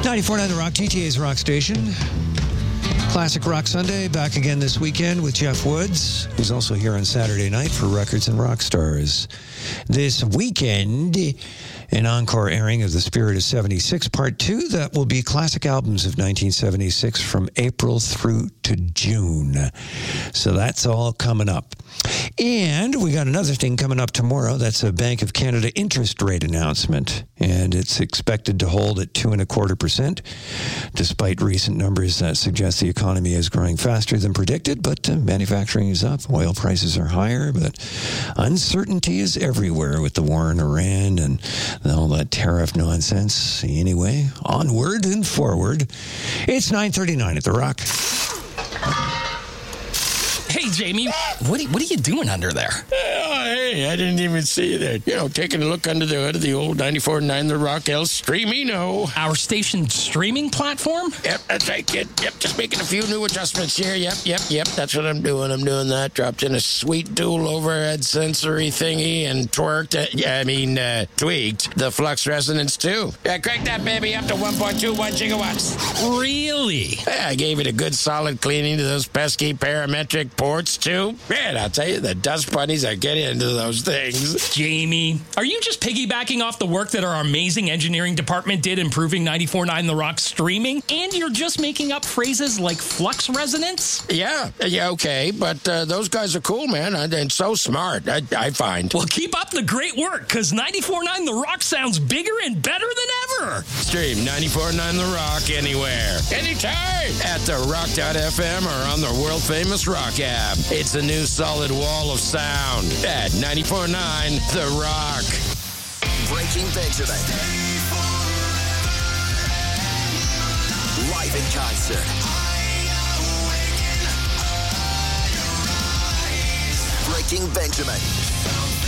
94.9 The Rock, GTA's rock station. Classic Rock Sunday, back again this weekend with Jeff Woods, who's also here on Saturday night for Records and Rock Stars. This weekend, an encore airing of The Spirit of 76, Part 2. That will be classic albums of 1976 from April through to June. So that's all coming up. And we got another thing coming up tomorrow. That's a Bank of Canada interest rate announcement. And it's expected to hold at 2.25%, despite recent numbers that suggest the economy is growing faster than predicted. But manufacturing is up. Oil prices are higher. But uncertainty is everywhere with the war in Iran and all that tariff nonsense. Anyway, onward and forward. It's 9:39 at The Rock. Hey, Jamie, what are you doing under there? Oh, hey, I didn't even see that. Taking a look under the hood of the old 94.9 The Rock El Streamino. Our station streaming platform? Yep, that's right, kid. Yep, just making a few new adjustments here. Yep. That's what I'm doing. I'm doing that. Dropped in a sweet dual overhead sensory thingy and tweaked the flux resonance too. Yeah, crank that baby up to 1.21 gigawatts. Really? Yeah, I gave it a good solid cleaning to those pesky parametric ports too. Man, I'll tell you, the dust bunnies are getting into those things. Jamie, are you just piggybacking off the work that our amazing engineering department did improving 94.9 The Rock streaming? And you're just making up phrases like flux resonance? Yeah, okay, but those guys are cool, man, and so smart, I find. Well, keep up the great work, because 94.9 The Rock sounds bigger and better than ever. Stream 94.9 The Rock anywhere, anytime, at therock.fm or on the world-famous Rock app. It's a new solid wall of sound at 94.9 The Rock. Breaking Benjamin. Live in concert. Breaking Benjamin.